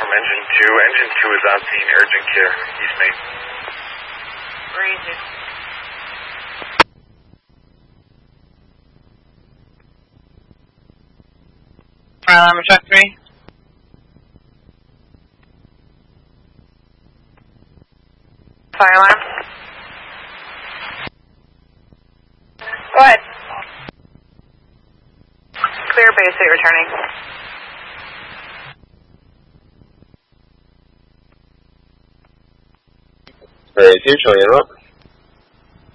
from Engine 2. Engine 2 is on scene, urgent care, East Main. Where is it? Fire alarm on truck 3. Fire alarm. Go ahead. Clear base 8 returning. Base 8, showing interrupt.